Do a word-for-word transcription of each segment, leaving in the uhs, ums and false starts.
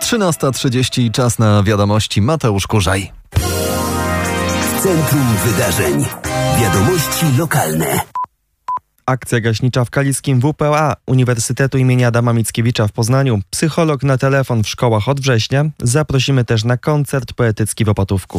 trzynasta trzydzieści, czas na wiadomości. Mateusz Kurzaj. W centrum wydarzeń. Wiadomości lokalne. Akcja gaśnicza w Kaliskim W P A Uniwersytetu imienia Adama Mickiewicza w Poznaniu. Psycholog na telefon w szkołach od września. Zaprosimy też na koncert poetycki w Opatówku.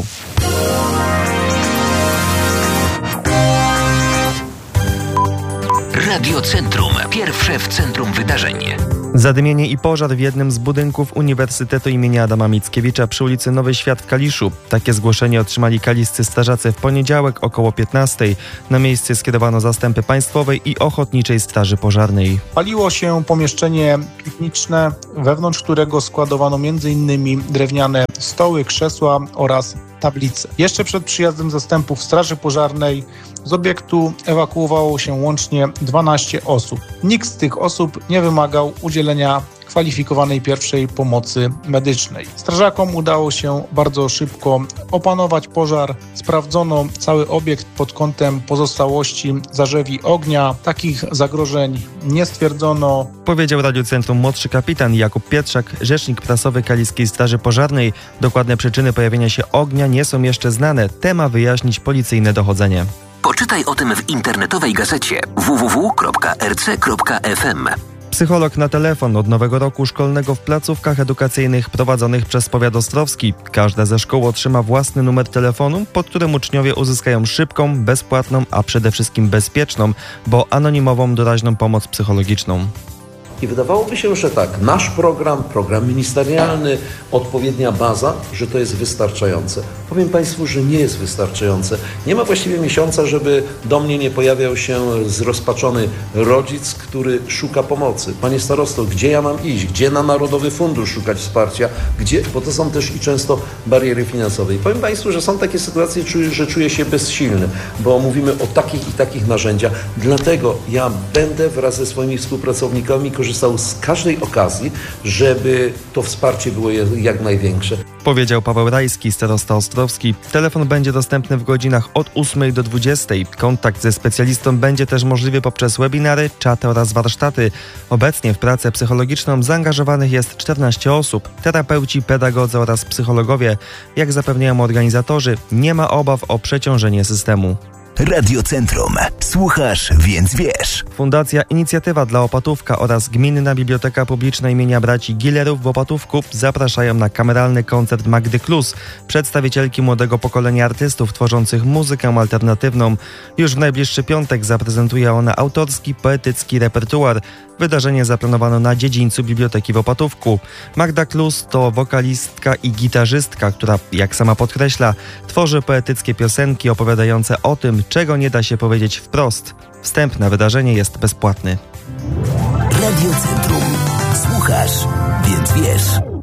Radio Centrum. Pierwsze w centrum wydarzeń. Zadymienie i pożar w jednym z budynków Uniwersytetu imienia Adama Mickiewicza przy ulicy Nowy Świat w Kaliszu. Takie zgłoszenie otrzymali kaliscy strażacy w poniedziałek około piętnastej. Na miejsce skierowano zastępy Państwowej i Ochotniczej Straży Pożarnej. Paliło się pomieszczenie pikniczne, wewnątrz którego składowano m.in. drewniane stoły, krzesła oraz tablice. Jeszcze przed przyjazdem zastępów Straży Pożarnej z obiektu ewakuowało się łącznie dwanaście osób. Nikt z tych osób nie wymagał udzielenia kwalifikowanej pierwszej pomocy medycznej. Strażakom udało się bardzo szybko opanować pożar. Sprawdzono cały obiekt pod kątem pozostałości zarzewi ognia. Takich zagrożeń nie stwierdzono. Powiedział Radiu Centrum młodszy kapitan Jakub Pietrzak, rzecznik prasowy Kaliskiej Straży Pożarnej. Dokładne przyczyny pojawienia się ognia nie są jeszcze znane. Te ma wyjaśnić policyjne dochodzenie. Poczytaj o tym w internetowej gazecie w w w kropka r c kropka f m. Psycholog na telefon od nowego roku szkolnego w placówkach edukacyjnych prowadzonych przez powiat ostrowski. Każda ze szkół otrzyma własny numer telefonu, pod którym uczniowie uzyskają szybką, bezpłatną, a przede wszystkim bezpieczną, bo anonimową doraźną pomoc psychologiczną. I wydawałoby się, że tak, nasz program, program ministerialny, odpowiednia baza, że to jest wystarczające. Powiem Państwu, że nie jest wystarczające. Nie ma właściwie miesiąca, żeby do mnie nie pojawiał się zrozpaczony rodzic, który szuka pomocy. Panie starosto, gdzie ja mam iść? Gdzie na Narodowy Fundusz szukać wsparcia? Gdzie? Bo to są też i często bariery finansowe. I powiem Państwu, że są takie sytuacje, że czuję się bezsilny, bo mówimy o takich i takich narzędziach. Dlatego ja będę wraz ze swoimi współpracownikami korzystał z każdej okazji, żeby to wsparcie było jak największe. Powiedział Paweł Rajski, starosta ostrowski. Telefon będzie dostępny w godzinach od ósmej do dwudziestej. Kontakt ze specjalistą będzie też możliwy poprzez webinary, czaty oraz warsztaty. Obecnie w pracę psychologiczną zaangażowanych jest czternaście osób. Terapeuci, pedagodzy oraz psychologowie. Jak zapewniają organizatorzy, nie ma obaw o przeciążenie systemu. Radio Centrum. Słuchasz, więc wiesz. Fundacja Inicjatywa dla Opatówka oraz Gminna Biblioteka Publiczna imienia Braci Gillerów w Opatówku zapraszają na kameralny koncert Magdy Klus, przedstawicielki młodego pokolenia artystów tworzących muzykę alternatywną. Już w najbliższy piątek zaprezentuje ona autorski, poetycki repertuar. Wydarzenie zaplanowano na dziedzińcu Biblioteki w Opatówku. Magda Klus to wokalistka i gitarzystka, która, jak sama podkreśla, tworzy poetyckie piosenki opowiadające o tym, czego nie da się powiedzieć wprost. Wstęp na wydarzenie jest bezpłatny. Radio Centrum. Słuchasz, więc wiesz.